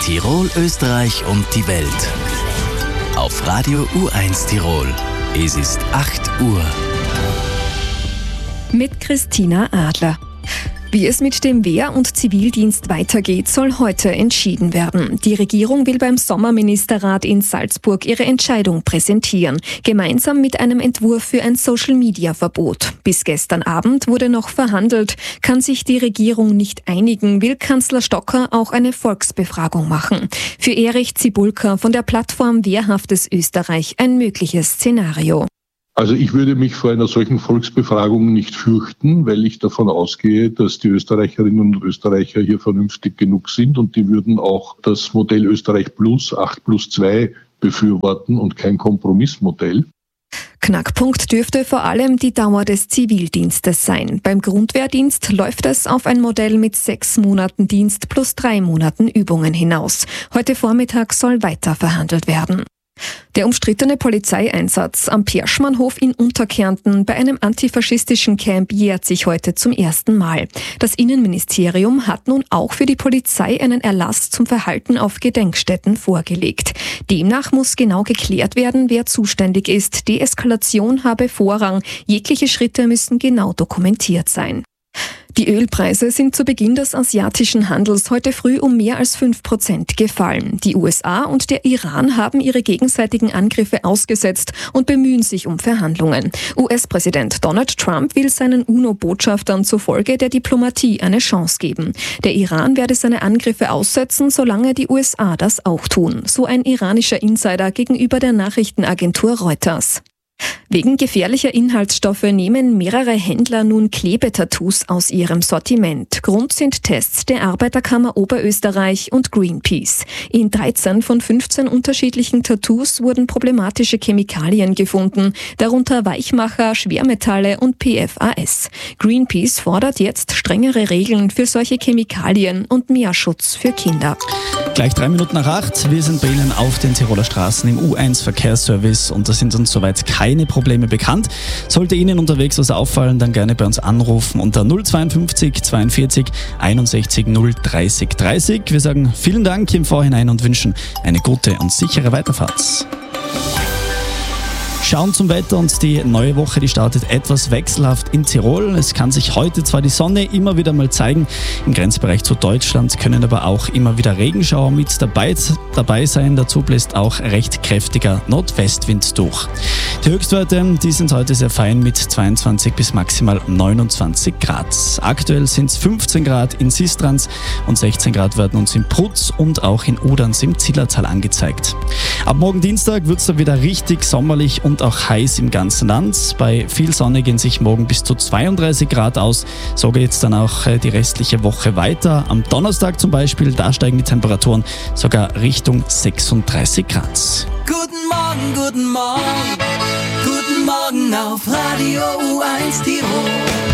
Tirol, Österreich und die Welt. Auf Radio U1 Tirol. Es ist 8 Uhr. Mit Christina Adler. Wie es mit dem Wehr- und Zivildienst weitergeht, soll heute entschieden werden. Die Regierung will beim Sommerministerrat in Salzburg ihre Entscheidung präsentieren, gemeinsam mit einem Entwurf für ein Social-Media-Verbot. Bis gestern Abend wurde noch verhandelt. Kann sich die Regierung nicht einigen, will Kanzler Stocker auch eine Volksbefragung machen. Für Erich Zibulka von der Plattform Wehrhaftes Österreich ein mögliches Szenario. Also ich würde mich vor einer solchen Volksbefragung nicht fürchten, weil ich davon ausgehe, dass die Österreicherinnen und Österreicher hier vernünftig genug sind und die würden auch das Modell Österreich Plus, 8+2 befürworten und kein Kompromissmodell. Knackpunkt dürfte vor allem die Dauer des Zivildienstes sein. Beim Grundwehrdienst läuft es auf ein Modell mit 6 Monaten Dienst plus 3 Monaten Übungen hinaus. Heute Vormittag soll weiter verhandelt werden. Der umstrittene Polizeieinsatz am Perschmannhof in Unterkärnten bei einem antifaschistischen Camp jährt sich heute zum ersten Mal. Das Innenministerium hat nun auch für die Polizei einen Erlass zum Verhalten auf Gedenkstätten vorgelegt. Demnach muss genau geklärt werden, wer zuständig ist. Deeskalation habe Vorrang. Jegliche Schritte müssen genau dokumentiert sein. Die Ölpreise sind zu Beginn des asiatischen Handels heute früh um mehr als 5% gefallen. Die USA und der Iran haben ihre gegenseitigen Angriffe ausgesetzt und bemühen sich um Verhandlungen. US-Präsident Donald Trump will seinen UNO-Botschaftern zufolge der Diplomatie eine Chance geben. Der Iran werde seine Angriffe aussetzen, solange die USA das auch tun, so ein iranischer Insider gegenüber der Nachrichtenagentur Reuters. Wegen gefährlicher Inhaltsstoffe nehmen mehrere Händler nun Klebetattoos aus ihrem Sortiment. Grund sind Tests der Arbeiterkammer Oberösterreich und Greenpeace. In 13 von 15 unterschiedlichen Tattoos wurden problematische Chemikalien gefunden, darunter Weichmacher, Schwermetalle und PFAS. Greenpeace fordert jetzt strengere Regeln für solche Chemikalien und mehr Schutz für Kinder. Gleich 3 Minuten nach 8. Wir sind bei Ihnen auf den Tiroler Straßen im U1 Verkehrsservice und da sind uns soweit keine Probleme bekannt. Sollte Ihnen unterwegs was auffallen, dann gerne bei uns anrufen unter 052 42 61 030 30. Wir sagen vielen Dank im Vorhinein und wünschen eine gute und sichere Weiterfahrt. Schauen zum Wetter und die neue Woche, die startet etwas wechselhaft in Tirol. Es kann sich heute zwar die Sonne immer wieder mal zeigen, im Grenzbereich zu Deutschland können aber auch immer wieder Regenschauer mit dabei sein. Dazu bläst auch recht kräftiger Nordwestwind durch. Die Höchstwerte, die sind heute sehr fein mit 22 bis maximal 29 Grad. Aktuell sind es 15 Grad in Sistrans und 16 Grad werden uns in Prutz und auch in Uderns im Zillertal angezeigt. Ab morgen Dienstag wird es dann wieder richtig sommerlich und auch heiß im ganzen Land. Bei viel Sonne gehen sich morgen bis zu 32 Grad aus. So geht es dann auch die restliche Woche weiter. Am Donnerstag zum Beispiel, da steigen die Temperaturen sogar Richtung 36 Grad. Guten Morgen, guten Morgen, guten Morgen auf Radio U1 Tirol.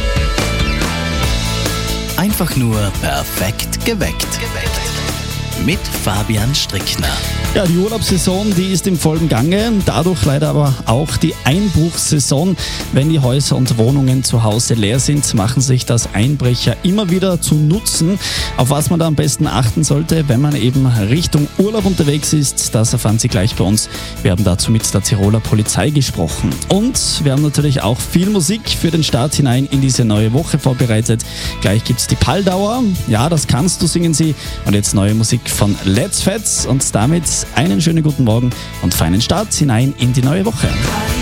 Einfach nur perfekt geweckt. Mit Fabian Strickner. Ja, die Urlaubssaison, die ist im vollen Gange, dadurch leider aber auch die Einbruchssaison. Wenn die Häuser und Wohnungen zu Hause leer sind, machen sich das Einbrecher immer wieder zu Nutzen. Auf was man da am besten achten sollte, wenn man eben Richtung Urlaub unterwegs ist, das erfahren Sie gleich bei uns. Wir haben dazu mit der Tiroler Polizei gesprochen. Und wir haben natürlich auch viel Musik für den Start hinein in diese neue Woche vorbereitet. Gleich gibt's die Palldauer. Ja, das kannst du, singen sie. Und jetzt neue Musik von Let's Fets und damit einen schönen guten Morgen und feinen Start hinein in die neue Woche.